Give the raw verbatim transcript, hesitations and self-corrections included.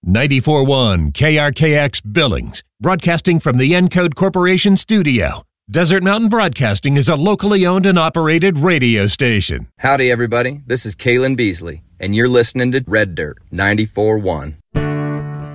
ninety-four point one K R K X Billings, broadcasting from the Encode Corporation studio. Desert Mountain Broadcasting is a locally owned and operated radio station. Howdy, everybody. This is Kalen Beasley, and you're listening to Red Dirt ninety-four point one.